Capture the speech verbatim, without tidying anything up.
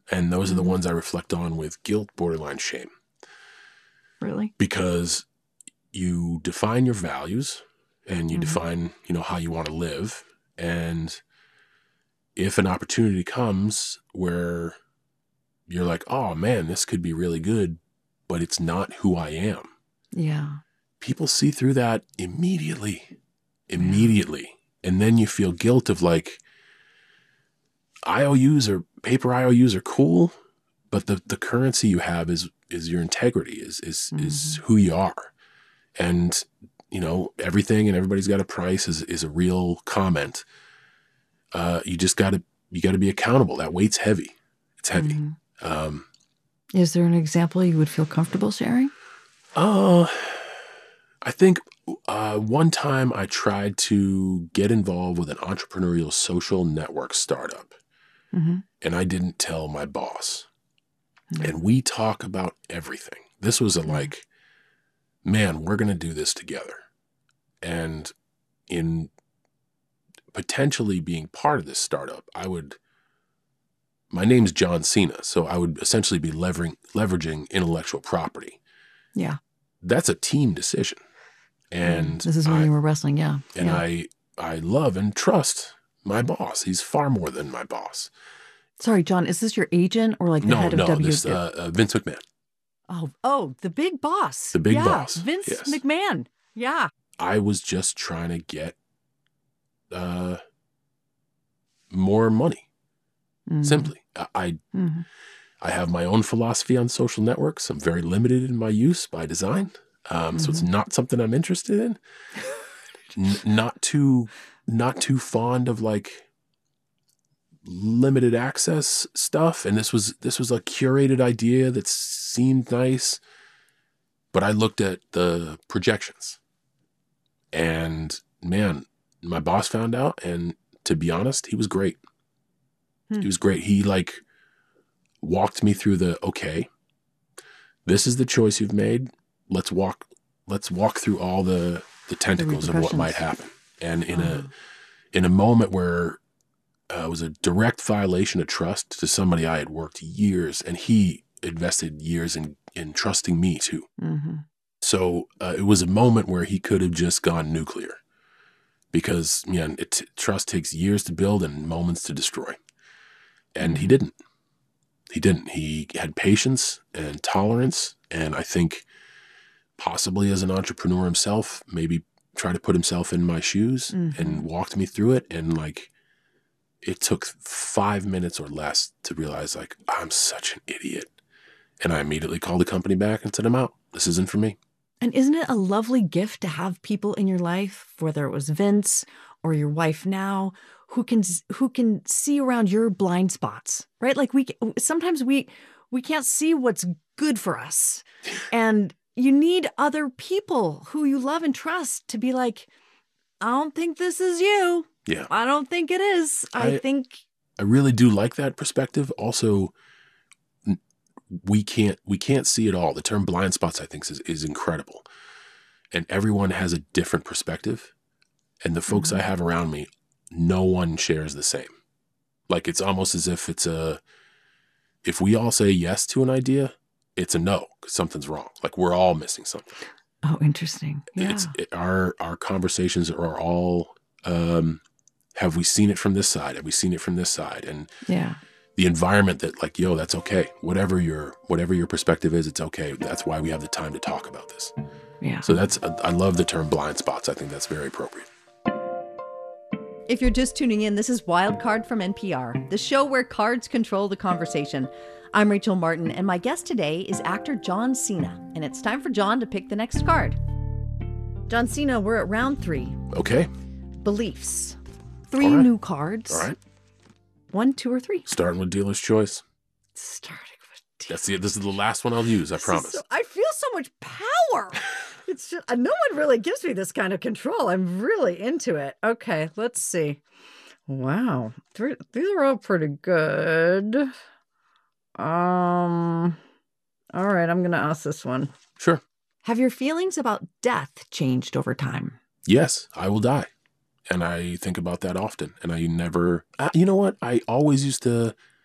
And those Mm-hmm. are the ones I reflect on with guilt, borderline shame. Really? Because you define your values and you Mm-hmm. define, you know, how you want to live. And if an opportunity comes where you're like, oh man, this could be really good, but it's not who I am. Yeah. People see through that immediately, immediately. Yeah. And then you feel guilt of like, I O Us or paper I O Us are cool, but the, the currency you have is, is your integrity, is, is, mm-hmm. is who you are. And, you know, everything and everybody's got a price is, is a real comment. Uh, you just gotta, you gotta be accountable. That weight's heavy. It's heavy. Mm-hmm. Um, is there an example you would feel comfortable sharing? Uh, I think uh, one time I tried to get involved with an entrepreneurial social network startup, mm-hmm. and I didn't tell my boss. Mm-hmm. And we talk about everything. This was a mm-hmm. like, man, we're going to do this together. And in potentially being part of this startup, I would, my name's John Cena, so I would essentially be leveraging, leveraging intellectual property. Yeah. That's a team decision. And this is when I, you were wrestling, yeah. And yeah. I I love and trust my boss. He's far more than my boss. Sorry, John, is this your agent or like the no, head of no, W? No, this uh, uh, Vince McMahon. Oh, oh, the big boss. The big yeah, boss. Vince yes. McMahon. Yeah. I was just trying to get uh, more money. Mm-hmm. Simply. I I, mm-hmm. I have my own philosophy on social networks. I'm very limited in my use by design. Um, mm-hmm. So it's not something I'm interested in. N- not too, not too fond of like limited access stuff. And this was this was a curated idea that seemed nice, but I looked at the projections, and man, my boss found out. And to be honest, he was great. Hmm. He was great. He like walked me through the okay. This is the choice you've made. Let's walk. Let's walk through all the, the tentacles the of what might happen. And in uh. a in a moment where uh, it was a direct violation of trust to somebody I had worked years, and he invested years in in trusting me too. Mm-hmm. So uh, it was a moment where he could have just gone nuclear, because man, it, trust takes years to build and moments to destroy, and mm-hmm. he didn't. He didn't. He had patience and tolerance, and I think possibly as an entrepreneur himself, maybe try to put himself in my shoes mm-hmm. and walked me through it. And like, it took five minutes or less to realize like, I'm such an idiot. And I immediately called the company back and said, I'm out. This isn't for me. And isn't it a lovely gift to have people in your life, whether it was Vince or your wife now, who can who can see around your blind spots, right? Like we sometimes we we can't see what's good for us, and you need other people who you love and trust to be like, I don't think this is you. Yeah, I don't think it is. I, I think I really do like that perspective. Also, we can't we can't see it all. The term blind spots, I think, is is incredible, and everyone has a different perspective. And the folks mm-hmm. I have around me, no one shares the same. Like, it's almost as if it's a, if we all say yes to an idea, it's a no, because something's wrong. Like, we're all missing something. Oh, interesting. Yeah. It's it, our our conversations are all, um, have we seen it from this side? Have we seen it from this side? And yeah, the environment that like, yo, that's okay. Whatever your whatever your perspective is, it's okay. That's why we have the time to talk about this. Yeah. So that's, I love the term blind spots. I think that's very appropriate. If you're just tuning in, this is Wildcard from N P R, the show where cards control the conversation. I'm Rachel Martin, and my guest today is actor John Cena, and it's time for John to pick the next card. John Cena, we're at round three. Okay. Beliefs. Three right. new cards. All right. One, two, or three. Starting with dealer's choice. Starting with dealer's That's it. This is the last one I'll use, I this promise. So, I feel so much power. It's just, no one really gives me this kind of control. I'm really into it. Okay, let's see. Wow. These are all pretty good. Um. All right, I'm going to ask this one. Sure. Have your feelings about death changed over time? Yes, I will die. And I think about that often. And I never, uh, you know what? I always used to